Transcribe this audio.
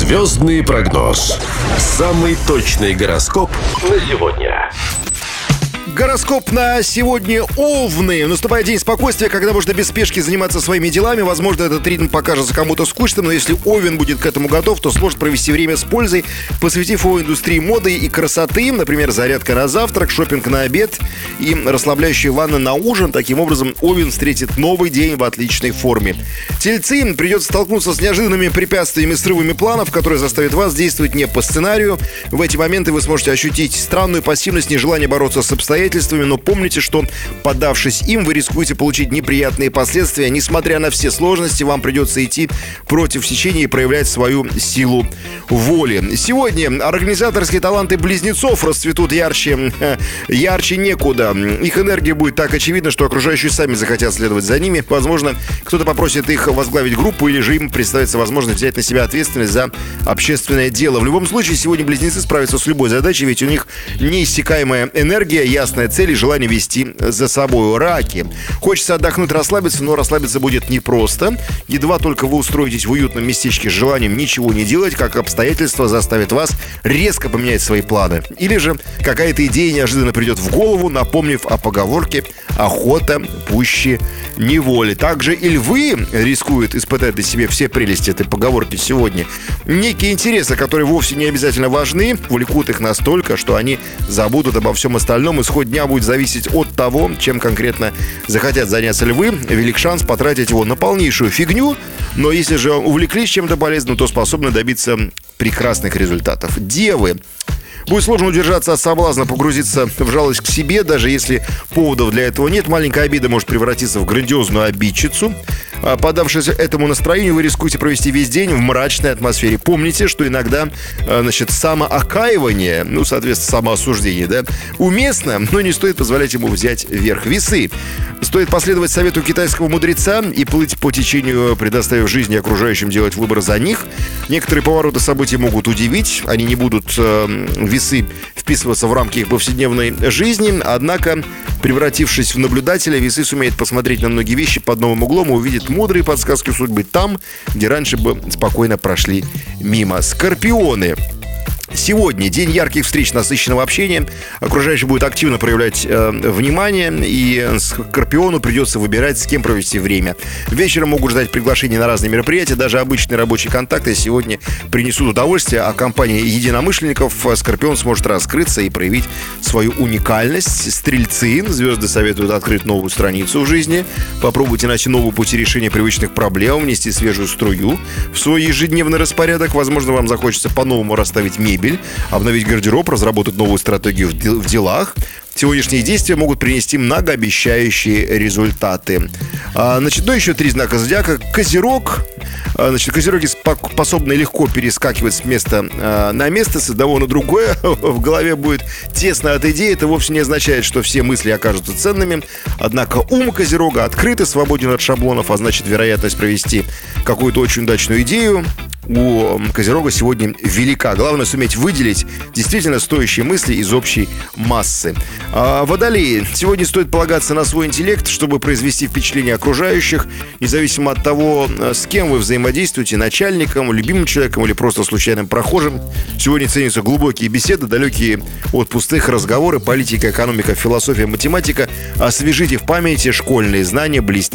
Звездный прогноз. Самый точный гороскоп на сегодня. Гороскоп на сегодня: Овны. Наступает день спокойствия, когда можно без спешки заниматься своими делами. Возможно, этот ритм покажется кому-то скучным, но если Овен будет к этому готов, то сможет провести время с пользой, посвятив его индустрии моды и красоты. Например, зарядка на завтрак, шопинг на обед и расслабляющая ванна на ужин. Таким образом, Овен встретит новый день в отличной форме. Тельцы: придется столкнуться с неожиданными препятствиями и срывами планов, которые заставят вас действовать не по сценарию. В эти моменты вы сможете ощутить странную пассивность, нежелание бороться с обстоятельствами, но помните, что, поддавшись им, вы рискуете получить неприятные последствия. Несмотря на все сложности, вам придется идти против течения и проявлять свою силу воли. Сегодня организаторские таланты близнецов расцветут ярче некуда. Их энергия будет так очевидна, что окружающие сами захотят следовать за ними. Возможно, кто-то попросит их возглавить группу, или же им представится возможность взять на себя ответственность за общественное дело. В любом случае, сегодня близнецы справятся с любой задачей, ведь у них неиссякаемая энергия, ясная цель и желание вести за собой. Раки: хочется отдохнуть, расслабиться, но расслабиться будет непросто. Едва только вы устроитесь в уютном местечке с желанием ничего не делать, как обстоятельства заставят вас резко поменять свои планы. Или же какая-то идея неожиданно придет в голову, напомнив о поговорке «охота пуще неволи». Также и львы рискуют испытать для себя все прелести этой поговорки сегодня. Некие интересы, которые вовсе не обязательно важны, влекут их настолько, что они забудут обо всем остальном. Исход дня будет зависеть от того, чем конкретно захотят заняться львы. Велик шанс потратить его на полнейшую фигню, но если же увлеклись чем-то полезным, то способны добиться прекрасных результатов. Девы: будет сложно удержаться от соблазна погрузиться в жалость к себе, даже если поводов для этого нет. Маленькая обида может превратиться в грандиозную обидчицу. Поддавшись этому настроению, вы рискуете провести весь день в мрачной атмосфере. Помните, что иногда, самоокаивание, соответственно, самоосуждение, уместно, но не стоит позволять ему взять верх. Весы: стоит последовать совету китайского мудреца и плыть по течению, предоставив жизни и окружающим делать выбор за них. Некоторые повороты событий могут удивить, они не будут, весы, вписываться в рамки их повседневной жизни, однако, превратившись в наблюдателя, весы сумеют посмотреть на многие вещи под новым углом и увидеть мудрые подсказки судьбы там, где раньше бы спокойно прошли мимо. Скорпионы: сегодня день ярких встреч, насыщенного общения. Окружающий будет активно проявлять внимание, и Скорпиону придется выбирать, с кем провести время. Вечером могут ждать приглашения на разные мероприятия. Даже обычные рабочие контакты сегодня принесут удовольствие, а компания единомышленников Скорпион сможет раскрыться и проявить свою уникальность. Стрельцы: звезды советуют открыть новую страницу в жизни. Попробуйте найти новые пути решения привычных проблем, внести свежую струю в свой ежедневный распорядок. Возможно, вам захочется по-новому расставить мебель, обновить гардероб, разработать новую стратегию в делах. Сегодняшние действия могут принести многообещающие результаты. Но еще 3 знака зодиака. Козерог: козероги способны легко перескакивать с места на место, с одного на другое. В голове будет тесно от идеи. Это вовсе не означает, что все мысли окажутся ценными. Однако ум козерога открыт и свободен от шаблонов, а значит, вероятность провести какую-то очень удачную идею у козерога сегодня велика. Главное суметь выделить действительно стоящие мысли из общей массы. Водолеи: сегодня стоит полагаться на свой интеллект, чтобы произвести впечатление окружающих. Независимо от того, с кем вы взаимодействуете, начальником, любимым человеком или просто случайным прохожим, сегодня ценятся глубокие беседы, далекие от пустых разговоров. Политика, экономика, философия, математика. Освежите в памяти школьные знания, блесните